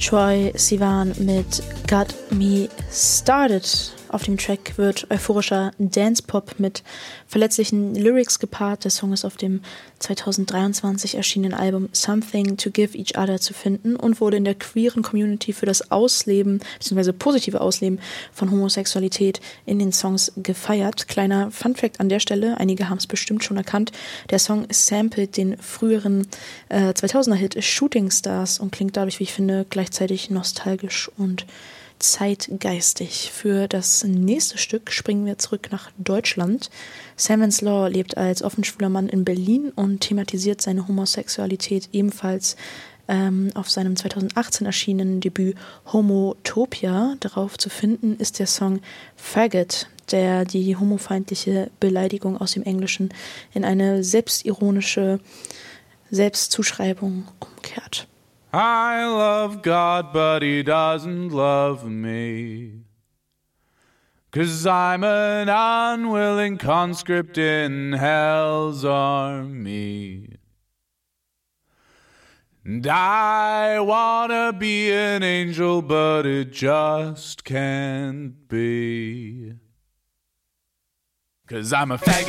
Troye Sivan mit Got Me Started. Auf dem Track wird euphorischer Dance-Pop mit verletzlichen Lyrics gepaart. Der Song ist auf dem 2023 erschienenen Album Something to Give Each Other zu finden und wurde in der queeren Community für das Ausleben bzw. positive Ausleben von Homosexualität in den Songs gefeiert. Kleiner Funfact an der Stelle, einige haben es bestimmt schon erkannt, der Song samplet den früheren 2000er-Hit Shooting Stars und klingt dadurch, wie ich finde, gleichzeitig nostalgisch und zeitgeistig. Für das nächste Stück springen wir zurück nach Deutschland. Samans Law lebt als offenschwuler Mann in Berlin und thematisiert seine Homosexualität ebenfalls auf seinem 2018 erschienenen Debüt Homotopia. Darauf zu finden ist der Song Faggot, der die homofeindliche Beleidigung aus dem Englischen in eine selbstironische Selbstzuschreibung umkehrt. I love God, but he doesn't love me. 'Cause I'm an unwilling conscript in hell's army. And I wanna be an angel, but it just can't be. 'Cause I'm a faggot.